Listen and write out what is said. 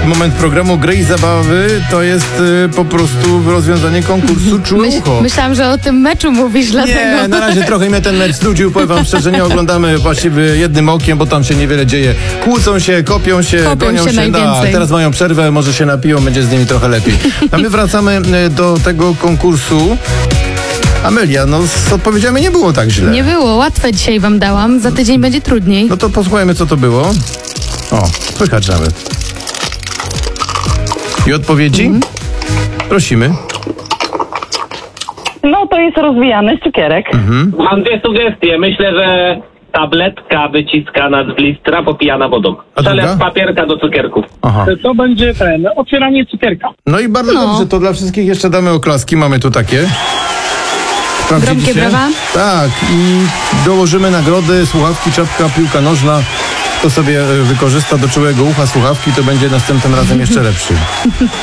moment programu Gry i Zabawy to jest po prostu rozwiązanie konkursu Czułe Ucho. Myślałam, że o tym meczu mówisz, dlatego. Nie, na razie trochę mnie ten mecz znudził, powiem wam szczerze, nie oglądamy właściwie jednym okiem, bo tam się niewiele dzieje. Kłócą się, kopią się, gonią się, najwięcej. teraz mają przerwę, może się napiją, będzie z nimi trochę lepiej. A my wracamy do tego konkursu. Amelia, no z odpowiedziami nie było tak źle. Nie było, łatwe dzisiaj wam dałam, za tydzień będzie trudniej. No to posłuchajmy, co to było. O, słychać nawet. I odpowiedzi? Prosimy. No to jest rozwijany cukierek. Mam dwie sugestie. Myślę, że tabletka wyciskana z blistra popijana wodą. A Przelew druga? papierka do cukierków. Aha. To będzie otwieranie cukierka. No i bardzo dobrze, to dla wszystkich jeszcze damy oklaski, mamy tu takie. Sprawdziliście? Gromkie brawa. Tak, i dołożymy nagrody, słuchawki, czapka, piłka nożna. Kto sobie wykorzysta do czułego ucha słuchawki, to będzie następnym razem jeszcze lepszy.